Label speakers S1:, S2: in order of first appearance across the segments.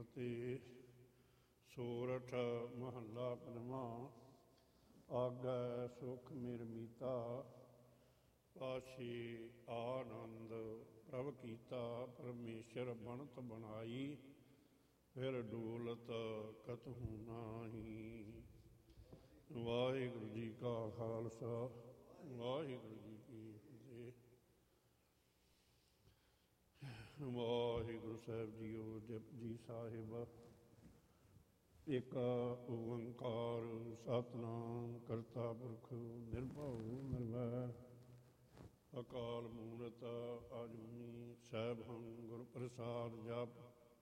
S1: ਫਤਿਹ। ਸੋਰਠ ਮਹੱਲਾ ਪੰਜਵਾਂ। ਆਗੈ ਸੁਖ ਮਿਰਮੀਤਾ, ਪਾਛੇ ਆਨੰਦ ਪ੍ਰਭ ਕੀਤਾ। ਪਰਮੇਸ਼ਰ ਬਣਤ ਬਣਾਈ, ਫਿਰ ਡੋਲਤ ਕਤਹੂ ਨਾਹੀ। ਵਾਹਿਗੁਰੂ ਜੀ ਕਾ ਖਾਲਸਾ, ਵਾਹਿਗੁਰੂ ਜੀ ਕੀ ਫਤਿਹ। ਵਾਹਿਗੁਰੂ ਸਾਹਿਬ ਜੀਓ। ਜਪੁਜੀ ਸਾਹਿਬ। ਏਕ ਓੰਕਾਰ ਸਤਿਨਾਮ ਕਰਤਾ ਪੁਰਖ ਨਿਰਭਉ ਨਿਰਵੈਰ, ਅਕਾਲ ਮੂਰਤ ਅਜੂਨੀ ਸੈਭੰ ਗੁਰ ਪ੍ਰਸਾਦ। ਜਪ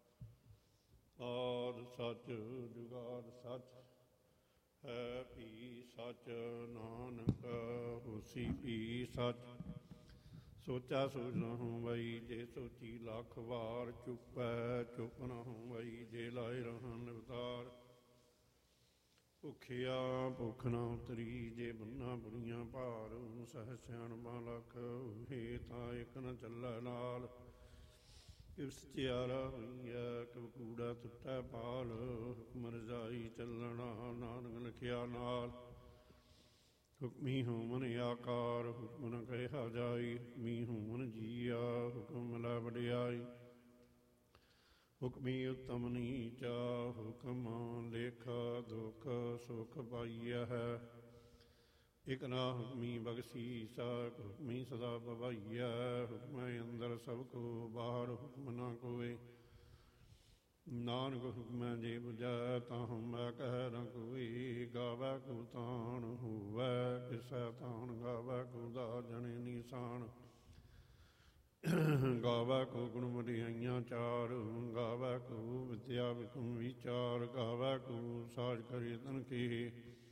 S1: ਆਦਿ ਸੱਚ ਜੁਗਾਦਿ ਸੱਚ, ਹੈ ਭੀ ਸੱਚ ਨਾਨਕ ਹੋਸੀ ਭੀ ਸੱਚ। ਸੋਚਾ ਸੋਚ ਨਾ ਹੋਵਈ, ਜੇ ਸੋਚੀ ਲੱਖ ਵਾਰ। ਚੁੱਪੈ ਚੁੱਪ ਨਾ ਹੋਵਈ, ਜੇ ਲਾਏ ਰਹਨ ਨਿਵਤਾਰ। ਭੁੱਖਿਆ ਭੁੱਖ ਨਾ ਉਤਰੀ, ਜੇ ਬੰਨਾ ਬੁਰੀਆਂ ਭਾਰ। ਸਹਿ ਸਿਆਣਪਾਂ ਲੱਖ ਹੋਏ, ਤਾਂ ਇੱਕ ਨਾ ਚੱਲੈ ਨਾਲ। ਕਿਵ ਸਚਿਆਰਾ ਹੋਈਐ, ਕਿਵ ਕੂੜਾ ਟੁੱਟੈ ਪਾਲ। ਹੁਕਮ ਰਜਾਈ ਚੱਲਣਾ, ਨਾਨਕ ਲਿਖਿਆ ਨਾਲ। ਹੁਕਮੀ ਹੋਵਨ ਆਕਾਰ, ਹੁਕਮ ਨ ਕਹਿਆ ਜਾਈ। ਹੁਕਮੀ ਹੋਵਨ ਜੀਆ, ਹੁਕਮ ਮਿਲੈ ਵਡਿਆਈ। ਹੁਕਮੀ ਉੱਤਮ ਨੀਚਾ, ਹੁਕਮ ਲੇਖ ਦੁਖ ਸੁਖ ਪਾਈਆ ਹੈ। ਇਕ ਨਾ ਹੁਕਮੀ ਬਖਸ਼ੀਸਾ, ਹੁਕਮੀ ਸਦਾ ਭਵਾਈਆ। ਹੁਕਮੈ ਅੰਦਰ ਸਭ ਕੋ, ਬਾਹਰ ਹੁਕਮ ਨਾ ਕੋਇ। ਨਾਨਕ ਹੁਕਮੈ ਜੇ ਬੁਝੈ, ਤਾਂ ਹਉਮੈ ਕਹਿ ਨ ਕੋਈ। ਗਾਵੈ ਕੋ ਤਾਣ ਹੋਵੈ, ਕਿਸੈ ਤਾਣ ਗਾਵੈ ਕੋ। ਦਾ ਜਣੇ ਨੀਸਾਨ ਗਾਵੈ ਕੋ, ਗੁਣ ਵਡਿਆਈਆਂ ਚਾਰ। ਗਾਵੈ ਕੋ ਵਿਦਿਆ ਵਿਕਮ ਵਿਚਾਰ। ਗਾਵੈ ਕੋ ਸਾਜ ਕਰੇ ਤਨ ਕੇ,